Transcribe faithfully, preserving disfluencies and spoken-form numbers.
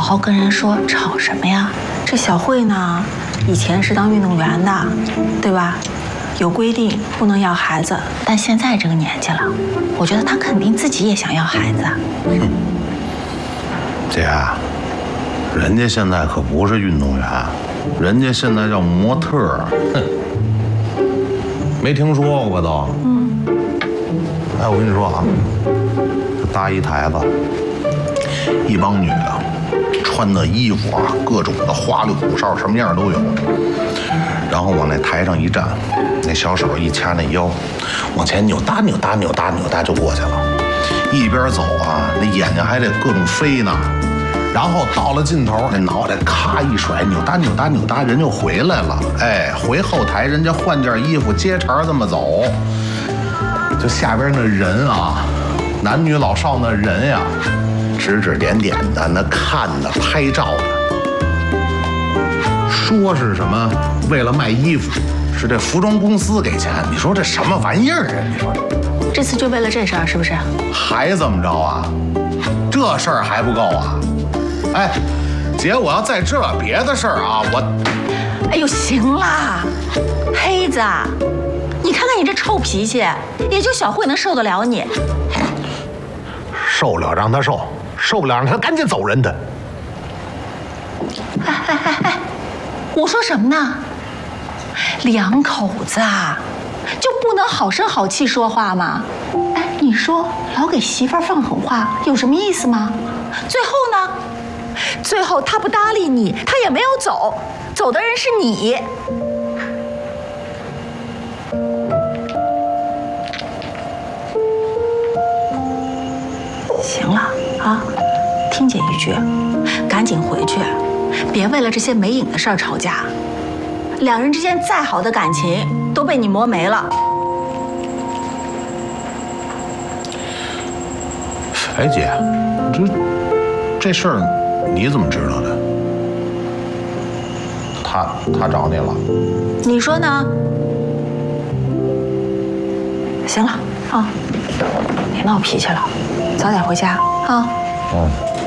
好跟人说，吵什么呀？这小慧呢，以前是当运动员的，对吧？有规定不能要孩子，但现在这个年纪了，我觉得她肯定自己也想要孩子。 哼，姐，人家现在可不是运动员，人家现在叫模特儿。哼，没听说过吧都？嗯。哎，我跟你说啊，这搭一台子，一帮女的，穿的衣服啊，各种的花里胡哨，什么样都有。然后往那台上一站，那小手一掐那腰，往前扭搭扭搭扭搭扭搭就过去了。一边走啊，那眼睛还得各种飞呢。然后到了尽头，那脑袋咔一甩，扭搭扭搭扭搭，人就回来了。哎，回后台，人家换件衣服，接茬这么走。就下边那人啊，男女老少那人呀，指指点点的，那看的拍照的，说是什么为了卖衣服，是这服装公司给钱。你说这什么玩意儿啊？你说这次就为了这事儿是不是？ 还怎么着啊？这事儿还不够啊？哎，姐，我要再知道别的事儿啊，我…… 哎呦，行啦，黑子，你看看你这臭脾气，也就小慧能受得了你。 受了让他受，受不了让他赶紧走人他。 哎哎哎哎，我说什么呢？两口子啊，就不能好声好气说话吗？哎，你说老给媳妇儿放狠话有什么意思吗？最后呢？最后他不搭理你，他也没有走，走的人是你。行了啊，听姐一句，赶紧回去，别为了这些没影的事儿吵架。两人之间再好的感情都被你磨没了。 哎，姐，这这事儿你怎么知道的？他他找你了？ 你说呢？行了啊，别闹脾气了，早点回家啊。 嗯。